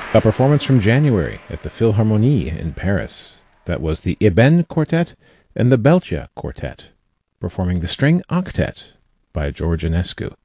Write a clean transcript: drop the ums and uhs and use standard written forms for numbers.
A performance from January at the Philharmonie in Paris. That was the Eben Quartet and the Belcia Quartet, performing the String Octet by George Enescu.